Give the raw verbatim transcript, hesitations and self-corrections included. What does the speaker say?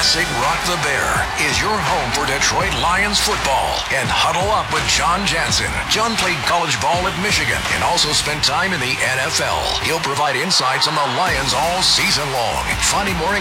Classic Rock the Bear is your home for Detroit Lions football. And huddle up with John Jansen. John played college ball at Michigan and also spent time in the N F L. He'll provide insights on the Lions all season long. Funny morning